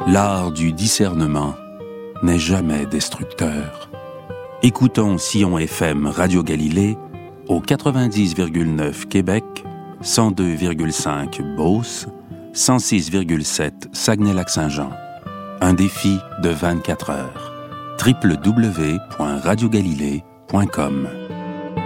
L'art du discernement n'est jamais destructeur. Écoutons Sillon FM Radio Galilée au 90,9 Québec, 102,5 Beauce, 106,7 Saguenay-Lac-Saint-Jean. Un défi de 24 heures. www.radiogalilée.com